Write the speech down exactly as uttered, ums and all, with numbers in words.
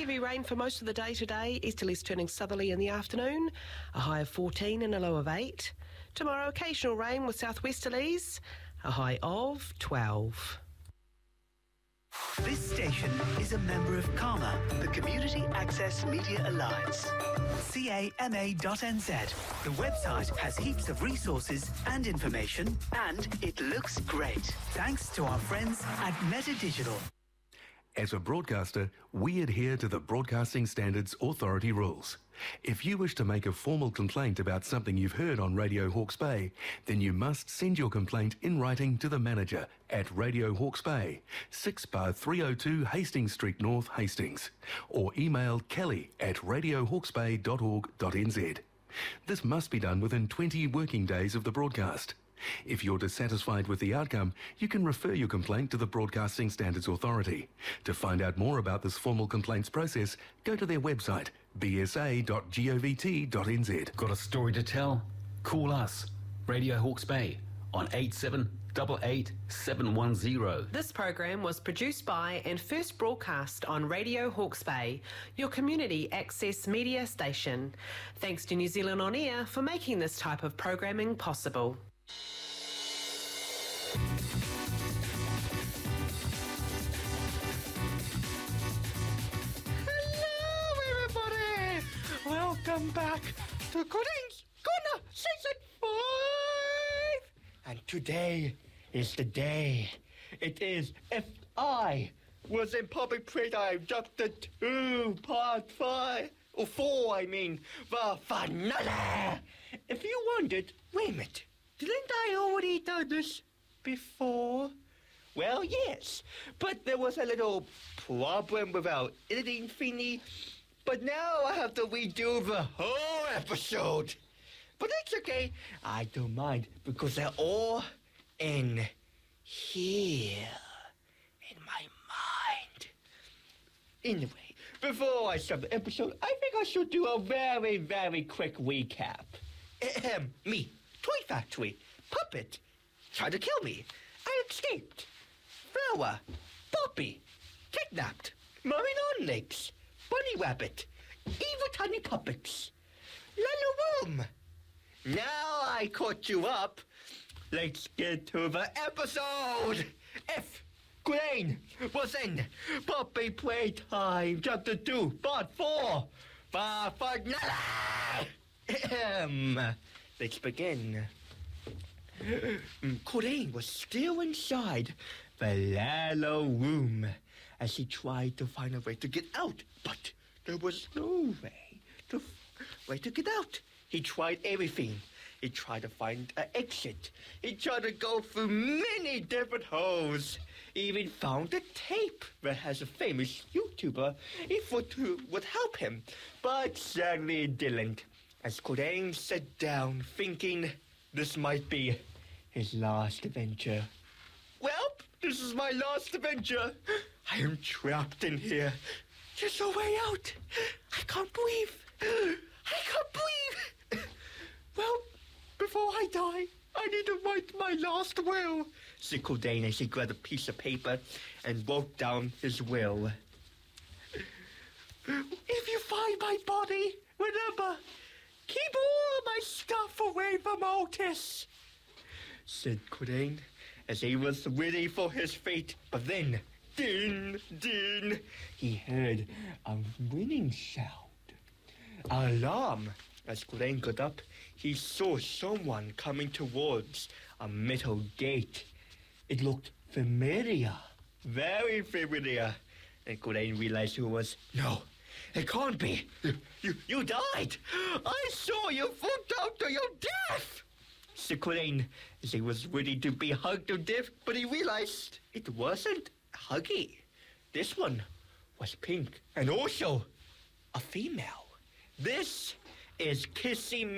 Heavy rain for most of the day today. Easterlies turning southerly in the afternoon. A high of fourteen and a low of eight. Tomorrow, occasional rain with southwesterlies. A high of twelve. This station is a member of CAMA, the Community Access Media Alliance. C A M A dot N Z. The website has heaps of resources and information, and it looks great. Thanks to our friends at Meta Digital. As a broadcaster, we adhere to the Broadcasting Standards Authority rules. If you wish to make a formal complaint about something you've heard on Radio Hawke's Bay, then you must send your complaint in writing to the manager at Radio Hawke's Bay, six bar three oh two Hastings Street North, Hastings, or email kelly at radio hawkes bay dot org dot n z. This must be done within twenty working days of the broadcast. If you're dissatisfied with the outcome, you can refer your complaint to the Broadcasting Standards Authority. To find out more about this formal complaints process, go to their website, b s a dot govt dot n z. Got a story to tell? Call us, Radio Hawke's Bay, on eight seven eight eight seven one zero. This program was produced by and first broadcast on Radio Hawke's Bay, your community access media station. Thanks to New Zealand On Air for making this type of programming possible. Welcome back to Corinne's Corner Season five! And today is the day. It is If I Was in Public Playtime Chapter two, Part five. Or four, I mean. The finale! If you wondered, wait a minute, didn't I already do this before? Well, yes, but there was a little problem with our editing thingy. But now I have to redo the whole episode. But that's okay. I don't mind because they're all in here. In my mind. Anyway, before I start the episode, I think I should do a very, very quick recap. Ahem, me, Toy Factory, Puppet, tried to kill me. I escaped. Flower, Poppy, kidnapped. Marine on Lakes. Bunny Rabbit, evil tiny puppets, Lala Now I caught you up. Let's get to the episode. F. Crane was in Puppy Playtime, Chapter two, Part four. Finale. Let's begin. Crane was still inside the Lalo room as he tried to find a way to get out, but there was no way to way to get out. He tried everything. He tried to find an exit. He tried to go through many different holes. He even found a tape that has a famous YouTuber he thought would help him, but sadly it didn't. As Crane sat down, thinking this might be his last adventure. Well, this is my last adventure. I am trapped in here. There's no way out. I can't breathe. I can't breathe. Well, before I die, I need to write my last will, said Crane as he grabbed a piece of paper and wrote down his will. If you find my body, remember, keep all my stuff away from Otis, said Crane as he was ready for his fate. But then, din, din, he heard a ringing sound. An alarm. As Crane got up, he saw someone coming towards a metal gate. It looked familiar, very familiar. And Crane realized who it was. No, it can't be. You, you, you died. I saw you fall down to your death, said Crane as he was ready to be hugged to death, but he realized it wasn't Huggy. This one was pink and also a female. This is Kissy